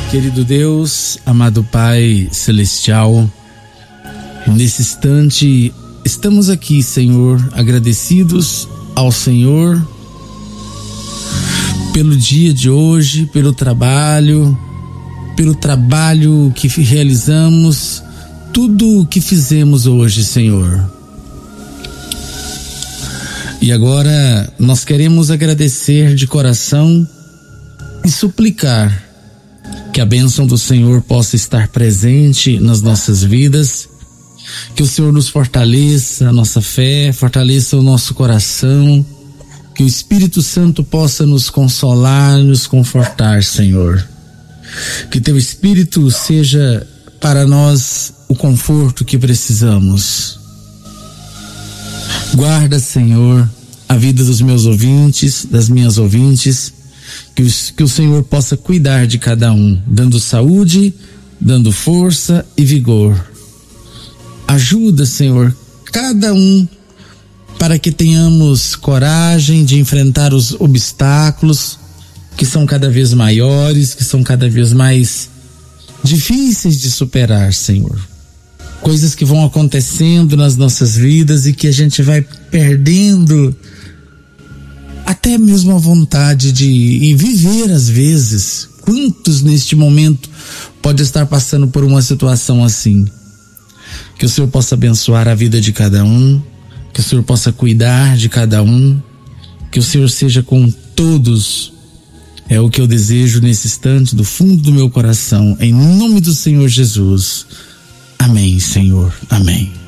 Querido Deus, amado Pai Celestial, nesse instante estamos aqui, Senhor, agradecidos ao Senhor pelo dia de hoje, pelo trabalho que realizamos, tudo o que fizemos hoje, Senhor. E agora nós queremos agradecer de coração e suplicar que a bênção do Senhor possa estar presente nas nossas vidas, que o Senhor nos fortaleça a nossa fé, fortaleça o nosso coração, que o Espírito Santo possa nos consolar, nos confortar, Senhor. Que teu Espírito seja para nós o conforto que precisamos. Guarda, Senhor, a vida dos meus ouvintes, das minhas ouvintes, que o Senhor possa cuidar de cada um, dando saúde, dando força e vigor. Ajuda, Senhor, cada um, para que tenhamos coragem de enfrentar os obstáculos que são cada vez maiores, que são cada vez mais difíceis de superar, Senhor. Coisas que vão acontecendo nas nossas vidas e que a gente vai perdendo até mesmo a vontade de viver às vezes. Quantos neste momento pode estar passando por uma situação assim? Que o Senhor possa abençoar a vida de cada um, que o Senhor possa cuidar de cada um, que o Senhor seja com todos. É o que eu desejo nesse instante do fundo do meu coração, em nome do Senhor Jesus. Amém, Senhor. Amém.